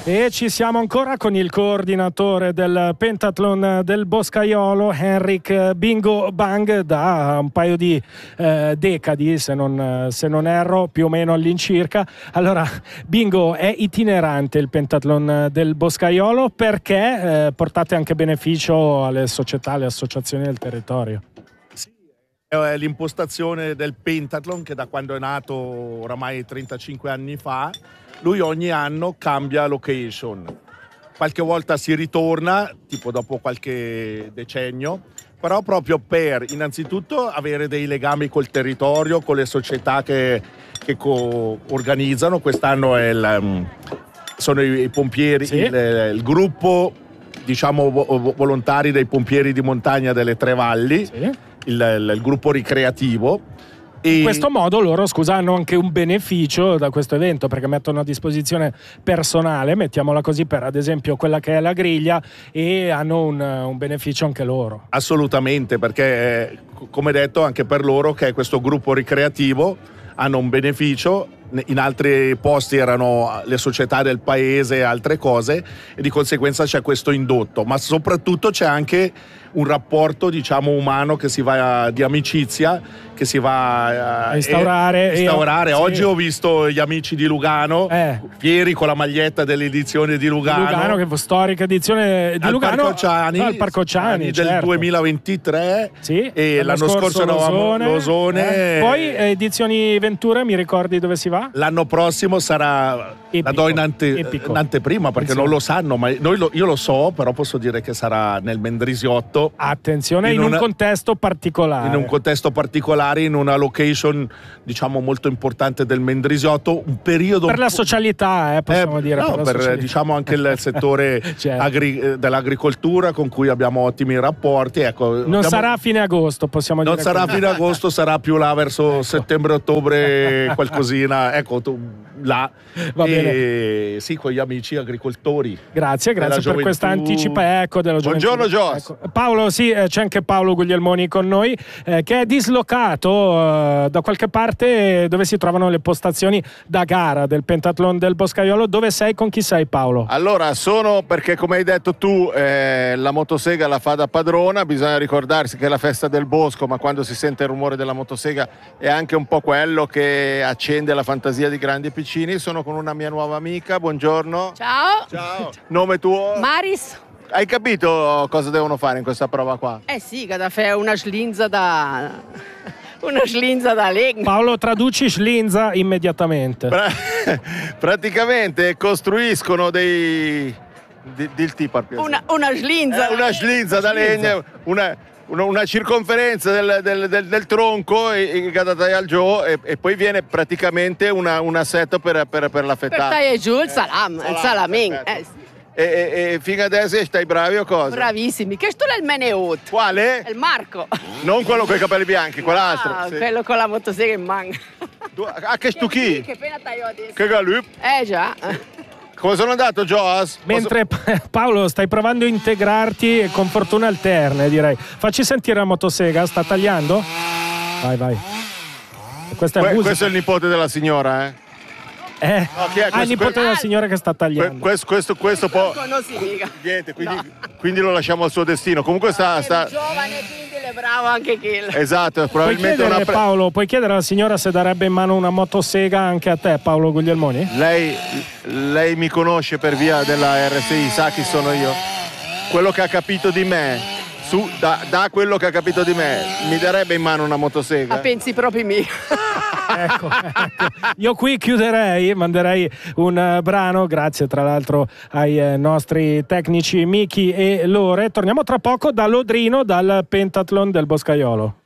E ci siamo ancora con il coordinatore del pentathlon del Boscaiolo, Henrik Bingo Bang, da un paio di decadi, se non erro, più o meno all'incirca. Allora, Bingo, è itinerante il pentathlon del Boscaiolo perché portate anche beneficio alle società, alle associazioni del territorio. È l'impostazione del pentathlon che da quando è nato oramai 35 anni fa, lui ogni anno cambia location. Qualche volta si ritorna, tipo dopo qualche decennio, però proprio per innanzitutto avere dei legami col territorio, con le società che organizzano. Quest'anno sono i pompieri, sì. Il gruppo, diciamo, volontari dei pompieri di montagna delle Tre Valli, sì. Il gruppo ricreativo. In questo modo loro, scusa, hanno anche un beneficio da questo evento, perché mettono a disposizione personale, mettiamola così, per ad esempio quella che è la griglia, e hanno un beneficio anche loro. Assolutamente, perché come detto anche per loro, che è questo gruppo ricreativo, hanno un beneficio. In altri posti erano le società del paese e altre cose, e di conseguenza c'è questo indotto, ma soprattutto c'è anche un rapporto, diciamo, umano che si va di amicizia, che si va a instaurare. Oggi sì. Ho visto gli amici di Lugano, fieri con la maglietta dell'edizione di Lugano, che storica edizione di Lugano, al Parco Occiani del 2023, sì, e l'anno scorso eravamo Losone. Poi edizioni Ventura, mi ricordi dove si va? L'anno prossimo sarà, epico, la do in anteprima perché non lo sanno, ma io lo so, però posso dire che sarà nel Mendrisiotto. Attenzione, in un contesto particolare. In un contesto particolare, in una location, diciamo, molto importante del Mendrisiotto, un periodo per la socialità, possiamo dire. No, per diciamo anche il settore certo. Dell'agricoltura, con cui abbiamo ottimi rapporti. Ecco, non sarà a fine agosto, possiamo dire. Non sarà a fine agosto, sarà più là verso settembre-ottobre, qualcosina. Ecco, là. Va bene. Sì, con gli amici agricoltori. Grazie per questa anticipa della gioventù. Buongiorno Jos. Ecco. Paolo, sì, c'è anche Paolo Guglielmoni con noi, che è dislocato da qualche parte dove si trovano le postazioni da gara del pentathlon del Boscaiolo. Dove sei? Con chi sei, Paolo? Allora, sono perché, come hai detto tu, la motosega la fa da padrona. Bisogna ricordarsi che è la festa del bosco, ma quando si sente il rumore della motosega è anche un po' quello che accende la fantasia di grandi e piccini. Sono con una mia nuova amica. Buongiorno. Ciao. Ciao. Nome tuo? Maris. Hai capito cosa devono fare in questa prova qua? Sì, che da fare una schlinza da legno. Paolo, traduci schlinza immediatamente. Praticamente costruiscono del tipo una schlinza. Una schlinza da legno, una circonferenza del tronco che da tagliare giù, e poi viene praticamente una setta per la fettata. Per tagliare giù il salamin. E fino adesso stai bravi o cosa? Bravissimi. Che sto è il meneut? Quale? Il Marco. Non quello con i capelli bianchi, quell'altro. Sì. Quello con la motosega in mano. Che stu chi? Che appena tagliò adesso. Che galup? Già. Come sono andato, Joas? Mentre Paolo stai provando a integrarti con fortuna alterne, direi. Facci sentire la motosega, sta tagliando? Vai. Questo è il nipote della signora, no, chi è il nipote della signora che sta tagliando. Questo può. Non si dica. Niente, quindi lo lasciamo al suo destino. Comunque sta. È giovane, quindi è bravo anche quello. Esatto, probabilmente Paolo, puoi chiedere alla signora se darebbe in mano una motosega anche a te, Paolo Guglielmoni? Lei mi conosce per via della RSI, sa chi sono io. Quello che ha capito di me. Da quello che ha capito di me, mi darebbe in mano una motosega? Pensi proprio me. Ecco. Io qui chiuderei, manderei un brano, grazie tra l'altro ai nostri tecnici Miki e Lore. Torniamo tra poco da Lodrino, dal pentathlon del Boscaiolo.